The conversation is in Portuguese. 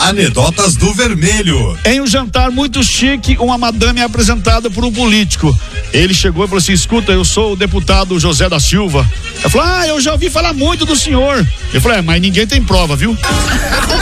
Anedotas do Vermelho. Em um jantar muito chique, uma madame é apresentada por um político. Ele chegou e falou assim: escuta, eu sou o deputado José da Silva. Ela falou: eu já ouvi falar muito do senhor. Ele falou: mas ninguém tem prova, viu?